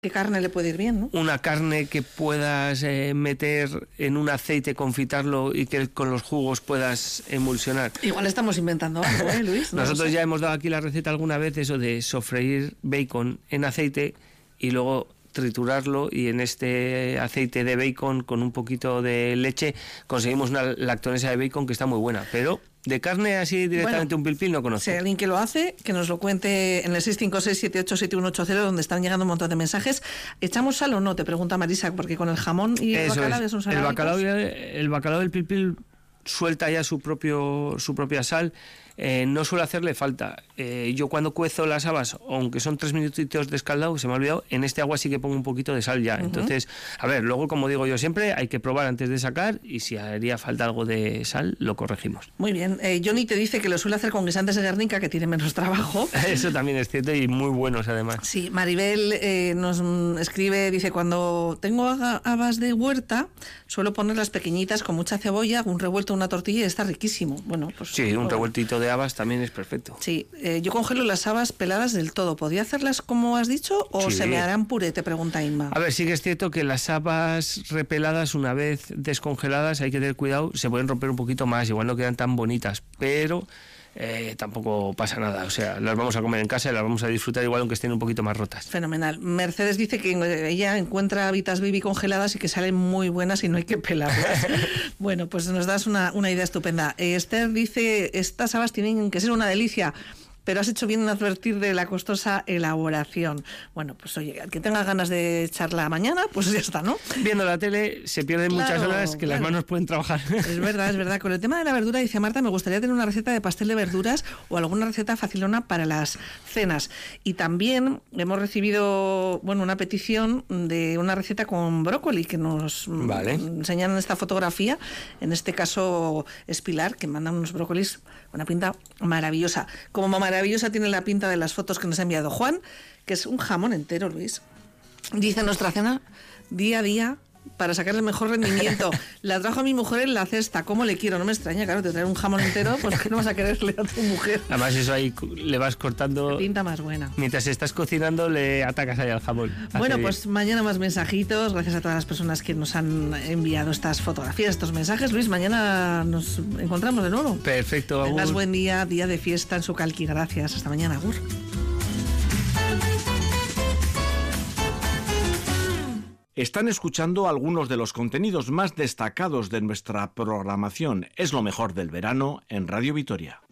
¿Qué carne le puede ir bien, no? Una carne que puedas meter en un aceite, confitarlo y que con los jugos puedas emulsionar. Igual estamos inventando algo, Luis? No Nosotros ya hemos dado aquí la receta alguna vez, eso de sofreír bacon en aceite y luego triturarlo, y en este aceite de bacon con un poquito de leche conseguimos una lactonesa de bacon que está muy buena, pero de carne así directamente, un pil no conozco. Si hay alguien que lo hace, que nos lo cuente en el 656-787180, donde están llegando un montón de mensajes. ¿Echamos sal o no? Te pregunta Marisa, porque con el jamón y el bacalao son salámicos. El bacalao del pil suelta ya su propia sal. No suele hacerle falta. Yo cuando cuezo las habas, aunque son 3 minutitos de escaldado, se me ha olvidado, en este agua sí que pongo un poquito de sal ya. Entonces, a ver, luego, como digo yo siempre, hay que probar antes de sacar, y si haría falta algo de sal, lo corregimos. Muy bien. Johnny te dice que lo suele hacer con guisantes de Guernica, que tiene menos trabajo. Eso también es cierto, y muy buenos además. Sí, Maribel nos escribe, dice, cuando tengo habas de huerta, suelo ponerlas pequeñitas con mucha cebolla, un revuelto, una tortilla, y está riquísimo. Bueno, pues sí, un revueltito de habas también es perfecto. Sí, yo congelo las habas peladas del todo. ¿Podría hacerlas como has dicho o sí, se me harán puré? Te pregunta Inma. A ver, sí que es cierto que las habas repeladas, una vez descongeladas, hay que tener cuidado, se pueden romper un poquito más, igual no quedan tan bonitas, pero tampoco pasa nada. O sea, las vamos a comer en casa y las vamos a disfrutar igual aunque estén un poquito más rotas. Fenomenal. Mercedes dice que ella encuentra habitas baby congeladas y que salen muy buenas y no hay que pelarlas. Bueno, pues nos das una idea estupenda. Esther dice, estas habas tienen que ser una delicia, pero has hecho bien en advertir de la costosa elaboración. Bueno, pues oye, al que tenga ganas de echarla mañana, pues ya está, ¿no? Viendo la tele se pierden muchas horas que las manos pueden trabajar. Es verdad. Con el tema de la verdura, dice Marta, me gustaría tener una receta de pastel de verduras o alguna receta facilona para las cenas. Y también hemos recibido, una petición de una receta con brócoli que nos enseñan en esta fotografía. En este caso es Pilar, que manda unos brócolis con una pinta maravillosa. Como maravillosa tiene la pinta de las fotos que nos ha enviado Juan, que es un jamón entero, Luis. Dice, nuestra cena día a día para sacar el mejor rendimiento. La trajo a mi mujer en la cesta. ¿Cómo le quiero? No me extraña, claro, te traer un jamón entero, pues que no vas a quererle a tu mujer. Además, eso ahí le vas cortando. Qué pinta más buena. Mientras estás cocinando, le atacas ahí al jamón. Bueno, pues mañana más mensajitos. Gracias a todas las personas que nos han enviado estas fotografías, estos mensajes. Luis, mañana nos encontramos de nuevo. Perfecto, Agur. Tengas buen día de fiesta en Sucalqui. Gracias. Hasta mañana, Agur. Están escuchando algunos de los contenidos más destacados de nuestra programación. Es lo mejor del verano en Radio Vitoria.